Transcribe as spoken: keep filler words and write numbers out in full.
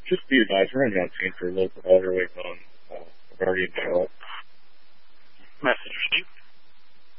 just be advised, we're running on scene for local elderly on uh, Guardian Trail. Message received.